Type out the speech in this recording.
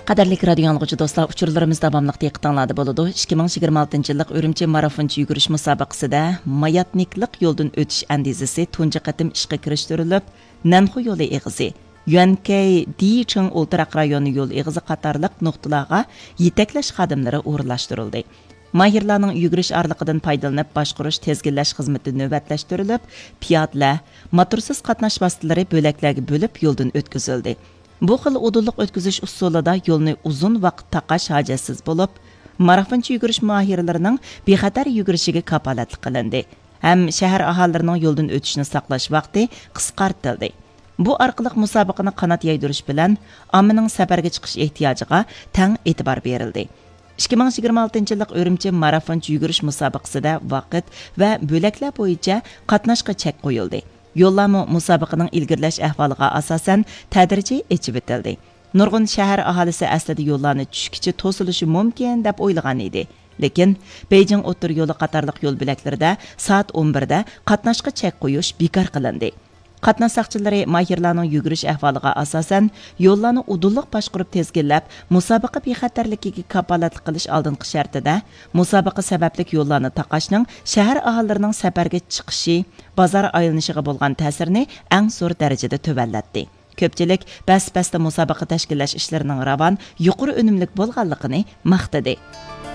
Qadarlik radio anlıqçı dostlar, uçurlarımız davamlıq diqqətinizdə boludu. 2026 yıllık Ürümçi marafonçu yugurish musobaqasida mayatniklik yo'ldan o'tish andizasi tunji qatim ishga kirishtirilib, Nanxu yo'li eg'izi, Yuankay Dicheng o'ltiraq rayoni yo'l eg'izi qatorliq nuqtalarga yetaklash xodimlari o'rinlashtirildi. Mahirlarning yugurish arliqidan foydalanib boshqarish tezginlash xizmati navbatlashtirilib, piyodalar, motorsiz qatnash vositalari bo'laklarga bo'lib yo'ldan o'tkazildi. Bu xil udulluq o'tkazish usulida yo'lni uzun vaqt taqash hojatsiz bo'lib, marafonchi yugurish mohirlarining bexatar yugurishiga kafolatlik qilindi. Ham shahar aholilarining yo'ldan o'tishini saqlash vaqti qisqartirildi. Bu orqali musobaqani qanot yaydirish bilan ommaning safarga chiqish ehtiyojiga tang e'tibor berildi. 2026 yillik Ürümçi marafonchi yugurish musobaqasida vaqt va bo'laklar bo'yicha qatnashga chek qo'yildi. Yo'llanma musobaqaning ilgirlash ahvoliga asosan tadrijiy echib etildi. Nurg'un shahar aholisi aslida yo'llarni tushkicha to'silishi mumkin deb o'ylagan edi. Lekin Beijing o'tir yo'li qatorliq yo'l belaklarida soat 11 da qatnashga chek qo'yish bekor qilindi. Qatnash saqchilari mahirlarning yugurish ahvoliga asosan yo'llarni udulliq boshqarib tezginlab, musobaqa bexatarligiga kafolatlik qilish oldingi shartida musobaqa sababli yo'llarni taqashning shahar aholilarining safarga chiqishi, bozor aylanishiga bo'lgan ta'sirini eng zo'r darajada tuvallatdi. Ko'pchilik bas-basda musobaqa tashkillash ishlarining ravon, yuqori unumlik bo'lganligini maqtadi.